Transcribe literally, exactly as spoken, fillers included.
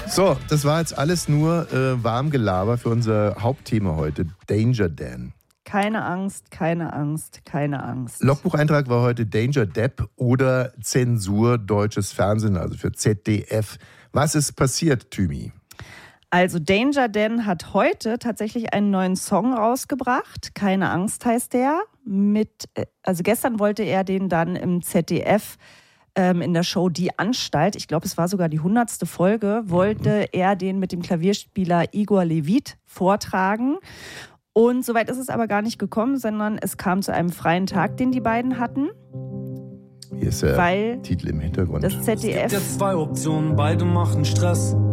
So, das war jetzt alles nur äh, Warmgelaber für unser Hauptthema heute, Danger Dan. Keine Angst, keine Angst, keine Angst. Logbucheintrag war heute Danger Depp oder Zensur deutsches Fernsehen, also für Z D F. Was ist passiert, Thymi? Also Danger Dan hat heute tatsächlich einen neuen Song rausgebracht. Keine Angst heißt der. Mit, also gestern wollte er den dann im Z D F ähm, in der Show Die Anstalt, ich glaube es war sogar die hundertste Folge, wollte er den mit dem Klavierspieler Igor Levit vortragen. Und soweit ist es aber gar nicht gekommen, sondern es kam zu einem freien Tag, den die beiden hatten. Hier ist der weil Titel im Hintergrund. Das Z D F. Es gibt jetzt zwei Optionen, beide machen Stress.